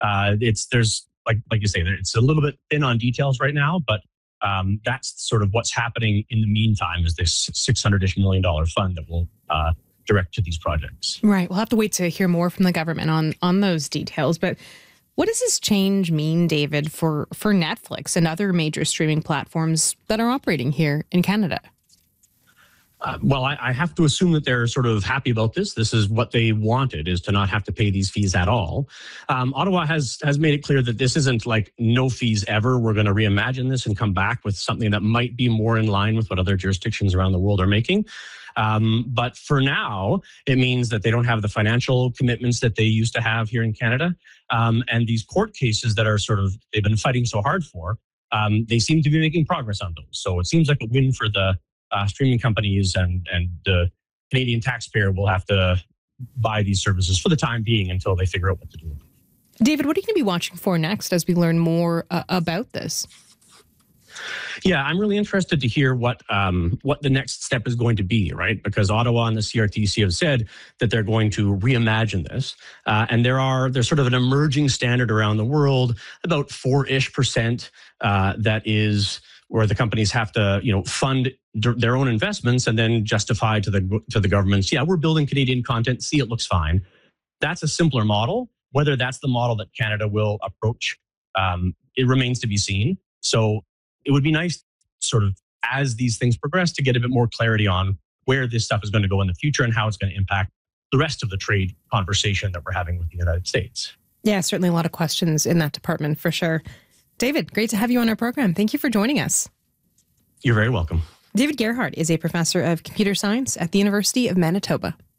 There's like you say, it's a little bit thin on details right now, but that's sort of what's happening in the meantime. Is this $600-ish million fund that will direct to these projects? Right. We'll have to wait to hear more from the government on those details. But what does this change mean, David, for Netflix and other major streaming platforms that are operating here in Canada? Well, I have to assume that they're sort of happy about this. This is what they wanted, is to not have to pay these fees at all. Ottawa has made it clear that this isn't like no fees ever. We're going to reimagine this and come back with something that might be more in line with what other jurisdictions around the world are making. But for now, it means that they don't have the financial commitments that they used to have here in Canada. And these court cases that are they've been fighting so hard for, they seem to be making progress on those. So it seems like a win for the streaming companies, and the Canadian taxpayer will have to buy these services for the time being until they figure out what to do. David, what are you going to be watching for next as we learn more about this? Yeah, I'm really interested to hear what the next step is going to be, right? Because Ottawa and the CRTC have said that they're going to reimagine this. And there's sort of an emerging standard around the world, about 4-ish% that is where the companies have to, fund their own investments and then justify to the governments, yeah, we're building Canadian content, see, it looks fine. That's a simpler model. Whether that's the model that Canada will approach, it remains to be seen. So it would be nice, sort of, as these things progress, to get a bit more clarity on where this stuff is going to go in the future and how it's going to impact the rest of the trade conversation that we're having with the United States. Yeah, certainly a lot of questions in that department for sure. David, great to have you on our program. Thank you for joining us. You're very welcome. David Gerhardt is a professor of computer science at the University of Manitoba.